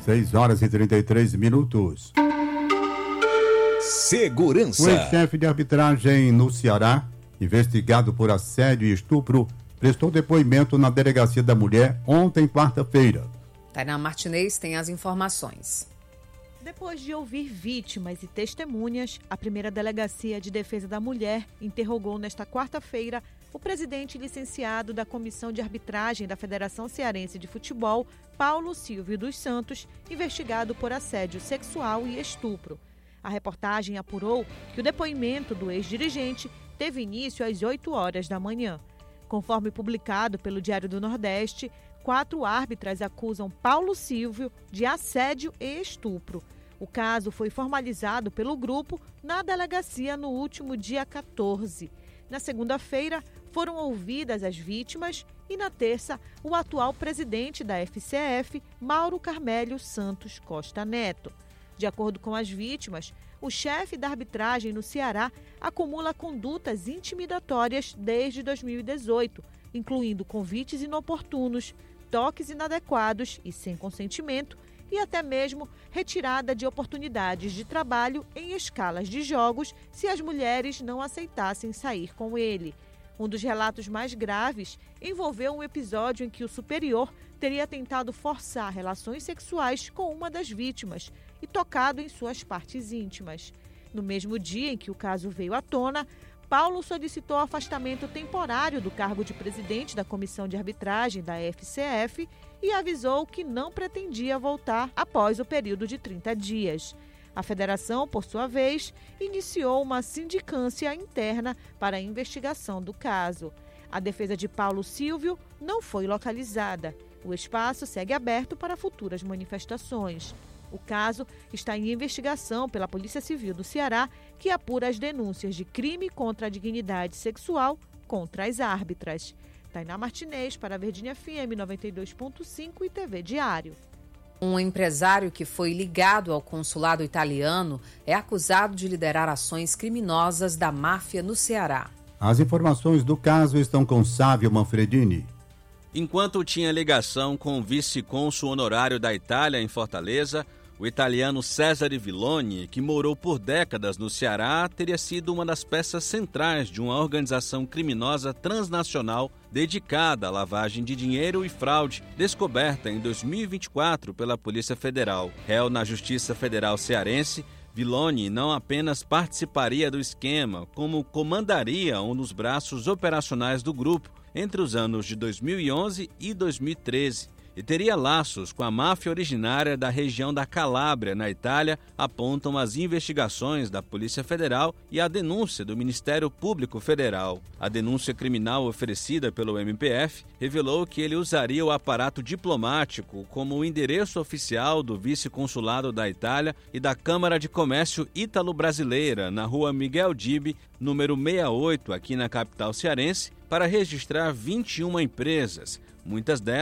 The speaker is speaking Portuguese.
6h33. Segurança. O ex-chefe de arbitragem no Ceará, investigado por assédio e estupro, prestou depoimento na Delegacia da Mulher ontem, quarta-feira. Tainá Martinez tem as informações. Depois de ouvir vítimas e testemunhas, a primeira Delegacia de Defesa da Mulher interrogou nesta quarta-feira o presidente licenciado da Comissão de Arbitragem da Federação Cearense de Futebol, Paulo Silvio dos Santos, investigado por assédio sexual e estupro. A reportagem apurou que o depoimento do ex-dirigente teve início às 8 horas da manhã. Conforme publicado pelo Diário do Nordeste, 4 árbitras acusam Paulo Silvio de assédio e estupro. O caso foi formalizado pelo grupo na delegacia no último dia 14. Na segunda-feira, foram ouvidas as vítimas e, na terça, o atual presidente da FCF, Mauro Carmélio Santos Costa Neto. De acordo com as vítimas, o chefe da arbitragem no Ceará acumula condutas intimidatórias desde 2018, incluindo convites inoportunos, toques inadequados e sem consentimento e até mesmo retirada de oportunidades de trabalho em escalas de jogos se as mulheres não aceitassem sair com ele. Um dos relatos mais graves envolveu um episódio em que o superior teria tentado forçar relações sexuais com uma das vítimas e tocado em suas partes íntimas. No mesmo dia em que o caso veio à tona, Paulo solicitou afastamento temporário do cargo de presidente da Comissão de Arbitragem da FCF e avisou que não pretendia voltar após o período de 30 dias. A federação, por sua vez, iniciou uma sindicância interna para a investigação do caso. A defesa de Paulo Silvio não foi localizada. O espaço segue aberto para futuras manifestações. O caso está em investigação pela Polícia Civil do Ceará, que apura as denúncias de crime contra a dignidade sexual contra as árbitras. Tainá Martinez para a Verdinha FM 92.5 e TV Diário. Um empresário que foi ligado ao consulado italiano é acusado de liderar ações criminosas da máfia no Ceará. As informações do caso estão com Sávio Manfredini. Enquanto tinha ligação com o vice-cônsul honorário da Itália em Fortaleza, o italiano Cesare Villoni, que morou por décadas no Ceará, teria sido uma das peças centrais de uma organização criminosa transnacional dedicada à lavagem de dinheiro e fraude, descoberta em 2024 pela Polícia Federal. Réu na Justiça Federal Cearense, Villoni não apenas participaria do esquema, como comandaria um dos braços operacionais do grupo entre os anos de 2011 e 2013. E teria laços com a máfia originária da região da Calábria, na Itália, apontam as investigações da Polícia Federal e a denúncia do Ministério Público Federal. A denúncia criminal oferecida pelo MPF revelou que ele usaria o aparato diplomático como o endereço oficial do vice-consulado da Itália e da Câmara de Comércio Ítalo-Brasileira, na rua Miguel Dibe, número 68, aqui na capital cearense, para registrar 21 empresas, muitas delas